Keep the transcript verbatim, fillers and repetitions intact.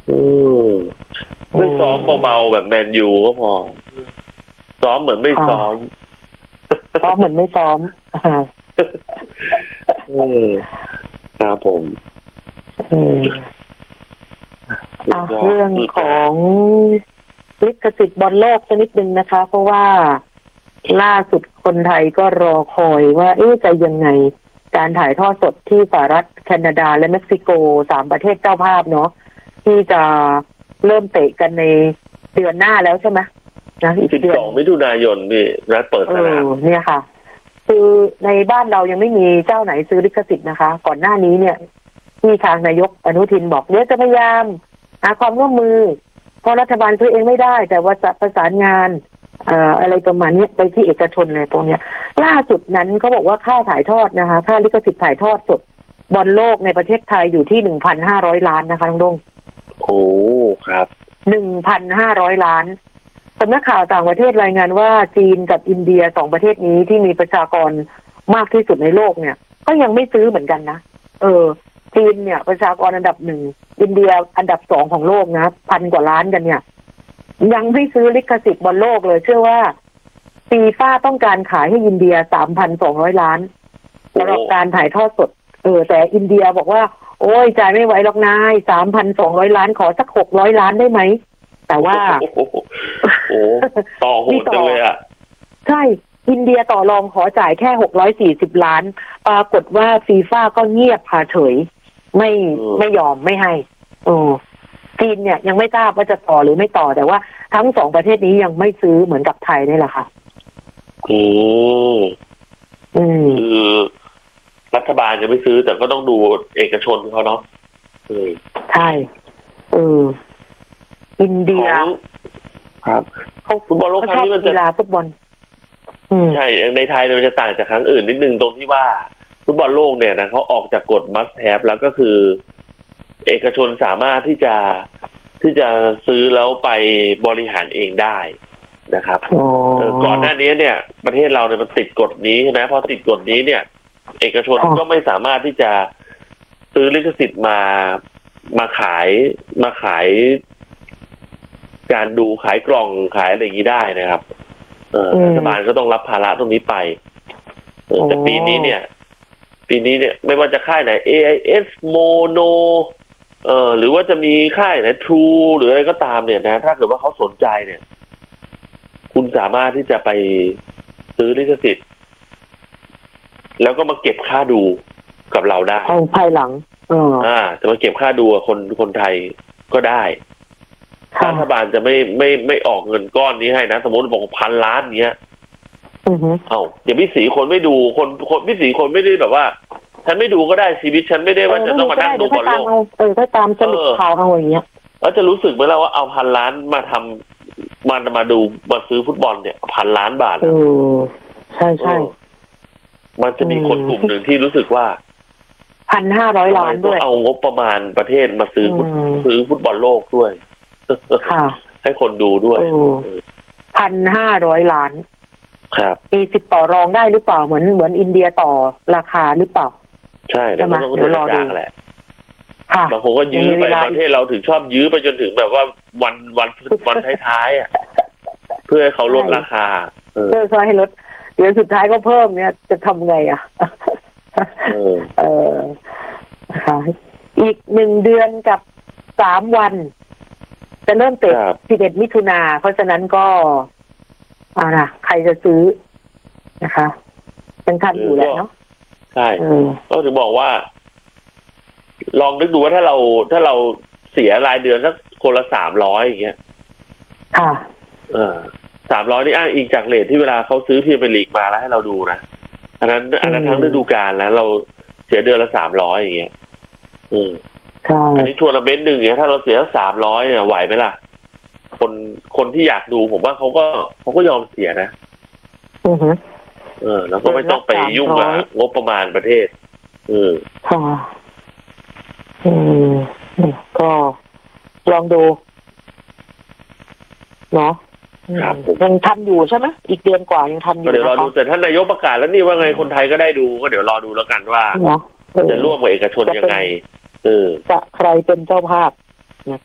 อืมไม่ซ้อมเบาๆแบบแมนยูก็พอซ้อมเหมือนไม่ซ้อมซ้อมเหมือนไม่ซ้อมอืมครับผมอืมเรื่องของลิขสิทธิ์บอลโลกสักนิดนึงนะคะ เพราะว่าล่าสุดคนไทยก็รอคอยว่าเอ๊ะจะยังไงการถ่ายทอดสดที่สหรัฐแคนาดาและเม็กซิโกสามประเทศเจ้าภาพเนาะที่จะเริ่มเตะกันในเดือนหน้าแล้วใช่ไหมนะอีกเดือนสิบสองมิถุนายนนี่นัดเปิดสนามเนี่ยค่ะคือในบ้านเรายังไม่มีเจ้าไหนซื้อลิขสิทธิ์นะคะก่อนหน้านี้เนี่ยที่ทางนายกอนุทินบอกเดี๋ยวจะพยายามหาความร่วมมือเพราะรัฐบาลซื้อเองไม่ได้แต่ว่าจะประสานงานเอ่ออะไรประมาณนี้ไปที่เอกชนเลยตรงเนี้ยล่าสุดนั้นเขาบอกว่าค่าถ่ายทอดนะคะค่าลิขสิทธิ์ถ่ายทอดสดบอลโลกในประเทศไทยอยู่ที่หนึ่งพันห้าร้อยล้านนะคะลุงดงโอ้ครับหนึ่งพันห้าร้อยล้านสำนักข่าวต่างประเทศรายงานว่าจีนกับอินเดียสองประเทศนี้ที่มีประชากรมากที่สุดในโลกเนี่ยก็ยังไม่ซื้อเหมือนกันนะเออจีนเนี่ยประชากรอันดับหนึ่งอินเดียอันดับสองของโลกนะพันกว่าล้านกันเนี่ยยังไม่ซื้อลิขสิทธิ์บอลโลกเลยเชื่อว่าฟีฟ่าต้องการขายให้อินเดีย สามพันสองร้อย ล้านสำหรับการถ่ายทอดสดเออแต่อินเดียบอกว่าโอ้ยจ่ายไม่ไหวหรอกนาย สามพันสองร้อย ล้านขอสักหกร้อยล้านได้ไหมแต่ว่าโอ้ต่อโหดจังเลยอ่ะใช่อินเดียต่อรองขอจ่ายแค่หกร้อยสี่สิบล้านปรากฏว่าฟีฟ่าก็เงียบเฉยเฉยไม่ไม่ยอมไม่ให้โอ้จีนเนี่ยยังไม่ทราบว่าจะต่อหรือไม่ต่อแต่ว่าทั้งสองประเทศนี้ยังไม่ซื้อเหมือนกับไทยนี่แหละค่ะโอ้อืมคือรัฐบาลจะไม่ซื้อแต่ก็ต้องดูเอกชนเขาเนาะเออใช่เอออินเดียครับฟุตบอลโลกครั้งนี้มันจะกีฬาฟุตบอลใช่ในไทยมันจะต่างจากครั้งอื่นนิดนึงตรงที่ว่าฟุตบอลโลกเนี่ยนะเขาออกจากกฎ must have แล้วก็คือเอกชนสามารถที่จะที่จะซื้อแล้วไปบริหารเองได้นะครับก่อนหน้านี้เนี่ยประเทศเราเนี่ยมันติดกฎนี้ใช่ไหมพอติดกฎนี้เนี่ยเอกชนก็ไม่สามารถที่จะซื้อลิขสิทธิ์มามาขายมาขายการดูขายกล่องขายอะไรอย่างนี้ได้นะครับเออรัฐบาลก็ต้องรับภาระตรงนี้ไปแต่ปีนี้เนี่ยปีนี้เนี่ยไม่ว่าจะค่ายไหน เอ ไอ เอส Mono เออหรือว่าจะมีค่ายไหน True หรืออะไรก็ตามเนี่ยนะถ้าเกิดว่าเขาสนใจเนี่ยคุณสามารถที่จะไปซื้อลิขสิทธิ์แล้วก็มาเก็บค่าดูกับเราได้เอาภายหลังเอออ่าจะมาเก็บค่าดูกับคนคนไทยก็ได้รัฐบาลจะไม่ไม่ไม่ออกเงินก้อนนี้ให้นะสมมติบอกพันล้านเนี้ยอือฮึเอ้าอย่าพี่สีคนไม่ดูคนคนพี่สีคนไม่ได้แบบว่าฉันไม่ดูก็ได้ชีวิตฉันไม่ได้ว่าจะต้องมานั่งดูบอลโลกเออถ้าตามสรุปข่าวเอาอย่างเงี้ยแล้วจะรู้สึกไหมล่ะว่าเอาพันล้านมาทำมันมาดูมาซื้อฟุตบอลเนี่ยพันล้านบาทเออใช่ใช่มันจะมีคนกลุ่มหนึ่งที่รู้สึกว่าพันห้าร้อยล้านด้วยเอางบประมาณประเทศมาซื้อซื้อฟุตบอลโลกด้วยค่ะให้คนดูด้วยพันห้าร้อยล้านครับมีสิทธิ์ต่อรองได้หรือเปล่าเหมือนเหมือนอินเดียต่อราคาหรือเปล่าใช่แล้วมันต้องเดินทางแหละบางคนก็ยื้อไปประเทศเราถึงชอบยื้อไปจนถึงแบบว่าวันวันวันท้ายๆอ่ะเพื่อให้เขาลดราคาเพื่อให้ลดเดี๋ยวสุดท้ายก็เพิ่มเนี่ยจะทำไงอ่ะเออเออค่ะอีกหนึ่งเดือนกับสามวันจะเริ่มเตะสิบเอ็ดมิถุนาเพราะฉะนั้นก็อ่านะใครจะซื้อนะคะเป็นทันอยู่แล้วเนาะใช่ก็ถึงบอกว่าลองนึกดูว่าถ้าเราถ้าเราเสียรายเดือนสักคนละสามร้อยอย่างเงี้ยค่ะเออสามร้อยนี่อ้างอิงจากเรทที่เวลาเขาซื้อพรีเมียร์ลีกมาแล้วให้เราดูนะอันนั้นอันนั้นทั้งฤดูกาลแล้วเราเสียเดือนละสามร้อยอย่างเงี้ยอืมอันนี้ทัวร์นาเมนต์หนึ่งเนี่ยถ้าเราเสียสามร้อยเนี่ยไหวไหมล่ะคนคนที่อยากดูผมว่าเขาก็เขาก็ยอมเสียนะอือฮึเออแล้วก็ไม่ต้องไปยุ่งกับงบประมาณประเทศเออค่ะอืมก็ลองดูเนาะยังทันอยู่ใช่ไหมอีกเดือนกว่ายังทันอยู่เดี๋ยวรอดูแต่ท่านนายกประกาศแล้วนี่ว่าไงคนไทยก็ได้ดูก็เดี๋ยวรอดูแล้วกันว่าจะร่วมกับเอกชนยังไงเออจะใครเป็นเจ้าภาพ